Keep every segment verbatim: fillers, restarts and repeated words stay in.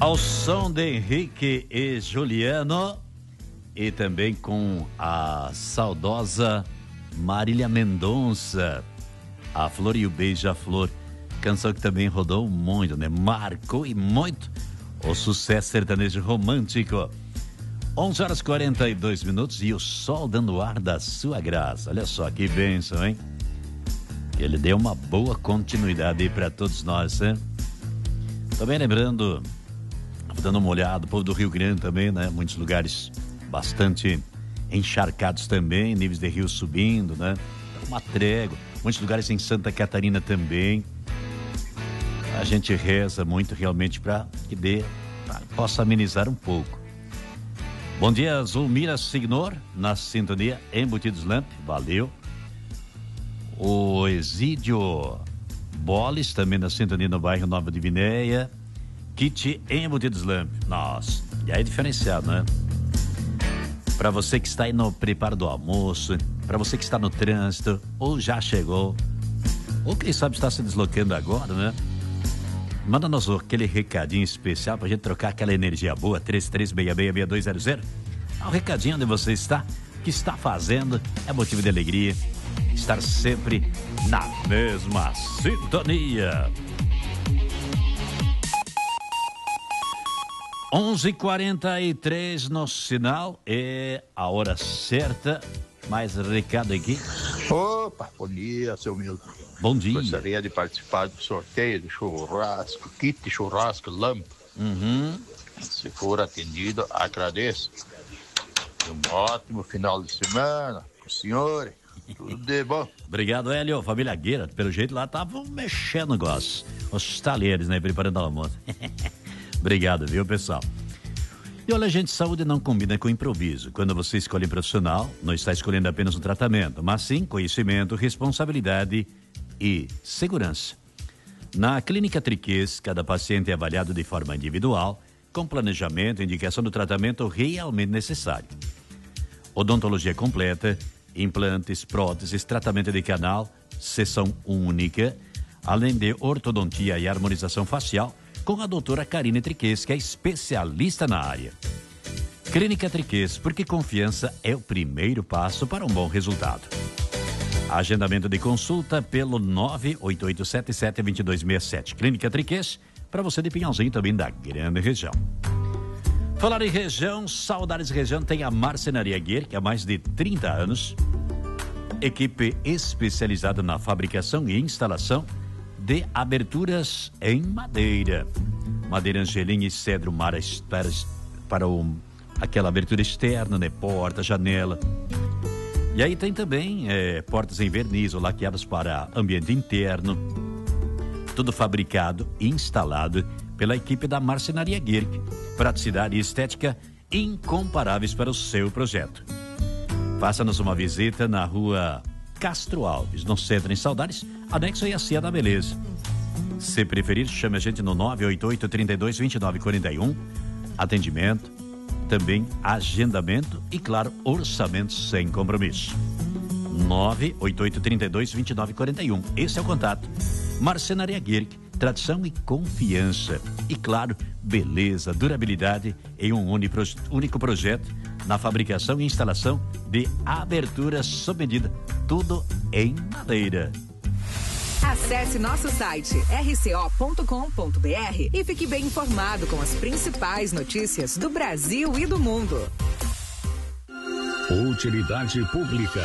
Ao som de Henrique e Juliano e também com a saudosa Marília Mendonça, A Flor e o Beija-Flor, canção que também rodou muito, né? Marcou e muito o sucesso sertanejo romântico. onze horas e quarenta e dois minutos e o sol dando ar da sua graça. Olha só que bênção, hein? Que ele deu uma boa continuidade aí para todos nós, né? Também lembrando, dando uma olhada, o povo do Rio Grande também, né? Muitos lugares bastante encharcados também, níveis de rio subindo, né? Uma trégua. Muitos lugares em Santa Catarina também. A gente reza muito realmente para que dê, pra, possa amenizar um pouco. Bom dia, Zulmira Signor, na sintonia Embutidos Lamp, valeu. O Exídio Boles, também na sintonia no bairro Nova Divinéia. Kit Embutidos Lamp, nossa, e aí é diferenciado, né? Para você que está aí no preparo do almoço, para você que está no trânsito, ou já chegou, ou quem sabe está se deslocando agora, né? Manda-nos aquele recadinho especial pra gente trocar aquela energia boa, três três seis seis, seis dois zero zero. Ah, o recadinho onde você está, o que está fazendo, é motivo de alegria estar sempre na mesma sintonia. onze e quarenta e três no sinal, é a hora certa. Mais recado aqui. Opa, bom dia, seu Milton. Bom dia. Gostaria de participar do sorteio do churrasco, kit churrasco Lamp. Uhum. Se for atendido, agradeço. Um ótimo final de semana pro senhor. Tudo de bom. Obrigado, Hélio. Família Gueira, pelo jeito lá estavam mexendo no negócio. Os talheres, né? Preparando a almoço. Obrigado, viu, pessoal? E olha, gente, saúde não combina com improviso. Quando você escolhe um profissional, não está escolhendo apenas um tratamento, mas sim conhecimento, responsabilidade e segurança. Na Clínica Triquês, cada paciente é avaliado de forma individual, com planejamento e indicação do tratamento realmente necessário. Odontologia completa, implantes, próteses, tratamento de canal, sessão única, além de ortodontia e harmonização facial, com a doutora Karine Triquês, que é especialista na área. Clínica Triquês, porque confiança é o primeiro passo para um bom resultado. Agendamento de consulta pelo nove oito oito sete sete dois dois seis sete. Clínica Triquês, para você de Pinhalzinho, também da grande região. Falar em região, saudades região, tem a Marcenaria Guer, que há mais de trinta anos. Equipe especializada na fabricação e instalação de aberturas em madeira. Madeira angelim e cedro mara para, para o, aquela abertura externa, né? Porta, janela. E aí tem também é, portas em verniz ou laqueadas para ambiente interno. Tudo fabricado e instalado pela equipe da Marcenaria Guirc. Praticidade e estética incomparáveis para o seu projeto. Faça-nos uma visita na rua Castro Alves, no centro em Saudades, anexo aí a Cia da Beleza. Se preferir, chame a gente no nove oito oito, três dois, dois nove quatro um. Atendimento, também agendamento e, claro, orçamento sem compromisso. nove oito oito, três dois, dois nove quatro um. Esse é o contato. Marcenaria Guirc, tradição e confiança. E, claro, beleza, durabilidade em um único projeto na fabricação e instalação de aberturas sob medida. Tudo em madeira. Acesse nosso site r c o ponto com ponto b r e fique bem informado com as principais notícias do Brasil e do mundo. Utilidade pública.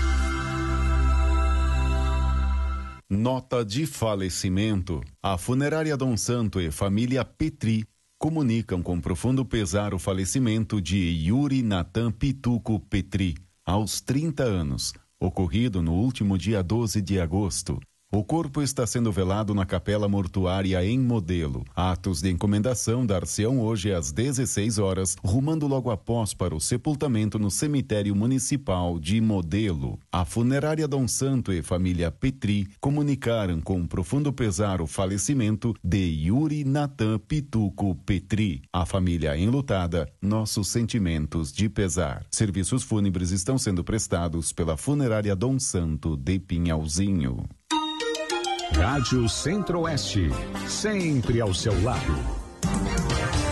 Nota de falecimento. A funerária Dom Santo e família Petri comunicam com profundo pesar o falecimento de Yuri Natan Pituco Petri, aos trinta anos, ocorrido no último dia doze de agosto. O corpo está sendo velado na capela mortuária em Modelo. Atos de encomendação dar-se-ão hoje às dezesseis horas, rumando logo após para o sepultamento no cemitério municipal de Modelo. A funerária Dom Santo e família Petri comunicaram com profundo pesar o falecimento de Yuri Natan Pituco Petri. A família enlutada, nossos sentimentos de pesar. Serviços fúnebres estão sendo prestados pela funerária Dom Santo de Pinhalzinho. Rádio Centro-Oeste, sempre ao seu lado.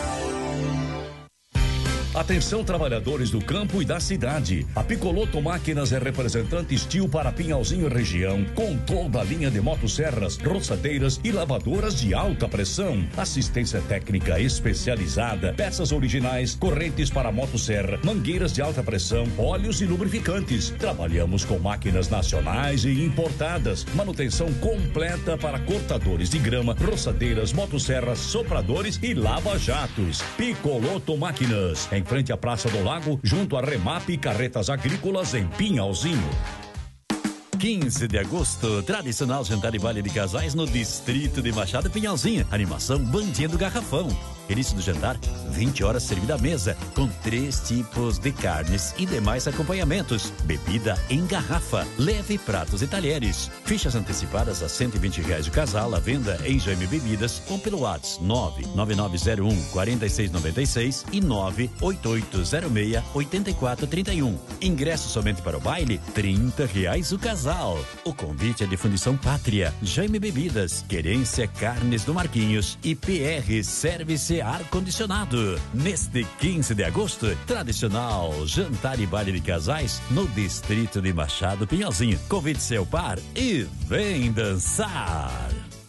Atenção, trabalhadores do campo e da cidade. A Picoloto Máquinas é representante Steel para Pinhalzinho e região, com toda a linha de motosserras, roçadeiras e lavadoras de alta pressão. Assistência técnica especializada, peças originais, correntes para motosserra, mangueiras de alta pressão, óleos e lubrificantes. Trabalhamos com máquinas nacionais e importadas. Manutenção completa para cortadores de grama, roçadeiras, motosserras, sopradores e lava-jatos. Picoloto Máquinas, em frente à Praça do Lago, junto a Remap Carretas Agrícolas em Pinhalzinho. quinze de agosto, tradicional jantar e baile de casais no distrito de Machado e Pinhalzinho. Animação Bandinha do Garrafão. Início do jantar, vinte horas servida à mesa, com três tipos de carnes e demais acompanhamentos. Bebida em garrafa, leve pratos e talheres. Fichas antecipadas a cento e vinte reais o casal, à venda em Jaime Bebidas ou pelo WhatsApp nove nove nove zero um quatro seis nove seis e nove oito oito zero seis oito quatro três um. Ingresso somente para o baile, trinta reais o casal. O convite é de Fundição Pátria, Jaime Bebidas, Querência Carnes do Marquinhos e P R Service Ar-Condicionado. Neste quinze de agosto, tradicional jantar e baile de casais no distrito de Machado Pinhalzinho. Convide seu par e vem dançar.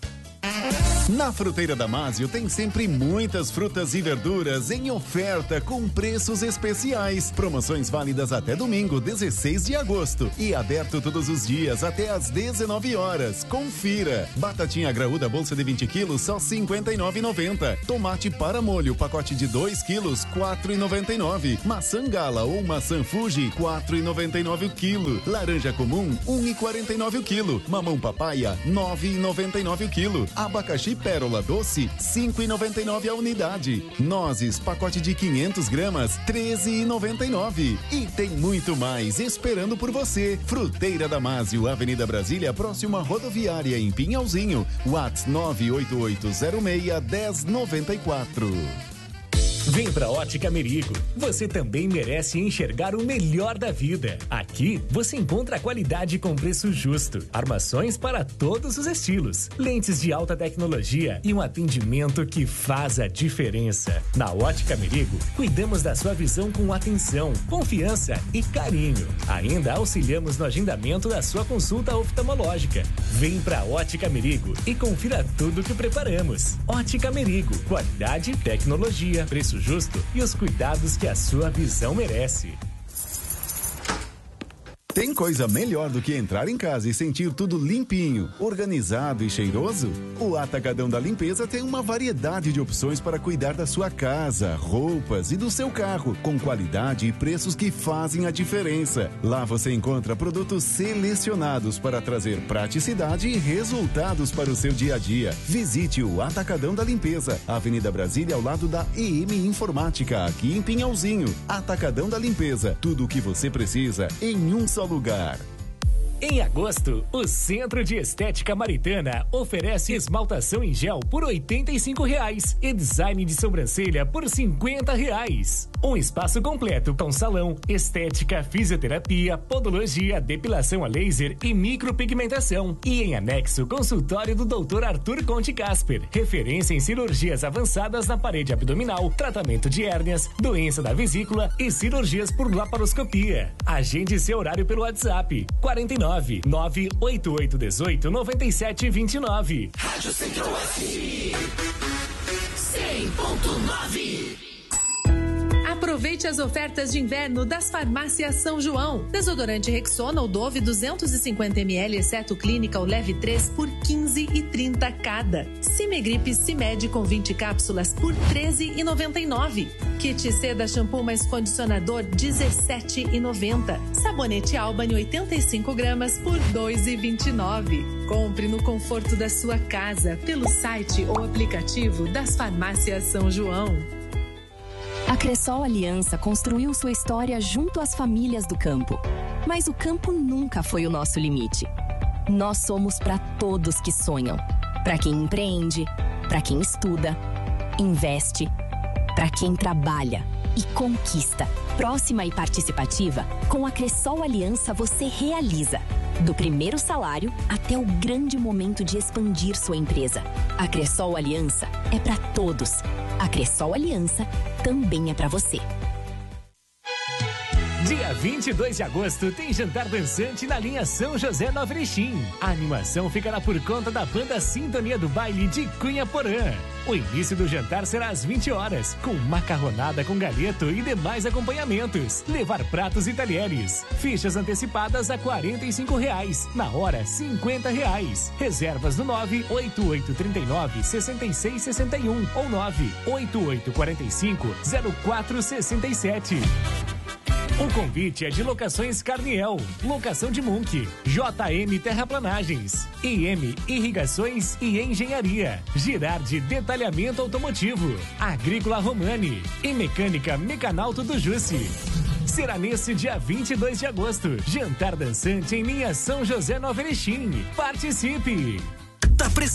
Na Fruteira Damásio tem sempre muitas frutas e verduras em oferta com preços especiais. Promoções válidas até domingo, dezesseis de agosto. E aberto todos os dias até às dezenove horas. Confira. Batatinha graúda bolsa de vinte quilos, só cinquenta e nove reais e noventa centavos. Tomate para molho, pacote de dois quilos, quatro reais e noventa e nove centavos. Maçã Gala ou maçã Fuji, quatro reais e noventa e nove centavos o quilo. Laranja comum, um real e quarenta e nove centavos o quilo. Mamão papaya, nove reais e noventa e nove centavos o quilo. Abacaxi Pérola Doce, cinco reais e noventa e nove centavos a unidade. Nozes, pacote de quinhentas gramas, treze reais e noventa e nove centavos. E tem muito mais esperando por você. Fruteira Damásio, Avenida Brasília, próxima rodoviária em Pinhalzinho. WhatsApp nove oito oito zero seis um zero nove quatro. Vem pra Ótica Merigo. Você também merece enxergar o melhor da vida. Aqui você encontra qualidade com preço justo, armações para todos os estilos, lentes de alta tecnologia e um atendimento que faz a diferença. Na Ótica Merigo, cuidamos da sua visão com atenção, confiança e carinho. Ainda auxiliamos no agendamento da sua consulta oftalmológica. Vem pra Ótica Merigo e confira tudo que preparamos. Ótica Merigo, qualidade, tecnologia, preço justo e os cuidados que a sua visão merece. Tem coisa melhor do que entrar em casa e sentir tudo limpinho, organizado e cheiroso? O Atacadão da Limpeza tem uma variedade de opções para cuidar da sua casa, roupas e do seu carro, com qualidade e preços que fazem a diferença. Lá você encontra produtos selecionados para trazer praticidade e resultados para o seu dia a dia. Visite o Atacadão da Limpeza, Avenida Brasília, ao lado da E M Informática, aqui em Pinhalzinho. Atacadão da Limpeza, tudo o que você precisa em um só lugar. Em agosto, o Centro de Estética Maritana oferece esmaltação em gel por oitenta e cinco reais e design de sobrancelha por cinquenta reais. Um espaço completo com salão, estética, fisioterapia, podologia, depilação a laser e micropigmentação. E em anexo, consultório do doutor Arthur Conte Casper, referência em cirurgias avançadas na parede abdominal, tratamento de hérnias, doença da vesícula e cirurgias por laparoscopia. Agende seu horário pelo WhatsApp quarenta e nove, nove oito oito um oito, nove sete dois nove. Rádio Central F M cem ponto nove. Aproveite as ofertas de inverno das Farmácias São João. Desodorante Rexona ou Dove duzentos e cinquenta mililitros, exceto Clínica ou Leve três por quinze e trinta cada. Cimegripe Cimed com vinte cápsulas por treze e noventa e nove. Kit Seda Shampoo mais Condicionador dezessete e noventa. Sabonete Albany oitenta e cinco gramas por dois e vinte e nove. Compre no conforto da sua casa pelo site ou aplicativo das Farmácias São João. A Cressol Aliança construiu sua história junto às famílias do campo. Mas o campo nunca foi o nosso limite. Nós somos para todos que sonham. Para quem empreende, para quem estuda, investe, para quem trabalha e conquista. Próxima e participativa, com a Cressol Aliança você realiza. Do primeiro salário até o grande momento de expandir sua empresa. A Cressol Aliança é para todos. A Cressol Aliança também é para você. Dia vinte e dois de agosto tem jantar dançante na linha São José Nova Erechim. A animação ficará por conta da banda Sintonia do Baile de Cunha Porã. O início do jantar será às vinte horas, com macarronada com galeto e demais acompanhamentos. Levar pratos e talheres. Fichas antecipadas a quarenta e cinco reais. Na hora, cinquenta reais. Reservas no nove oito oito três nove seis seis seis um ou nove oito oito quatro cinco zero quatro seis sete. O convite é de Locações Carniel, Locação de Munk, J M Terraplanagens, I M Irrigações e Engenharia, Girardi Detalhamento Automotivo, Agrícola Romani e Mecânica Mecanauto do Jussi. Será nesse dia vinte e dois de agosto, jantar dançante em linha São José Nova Erechim. Participe!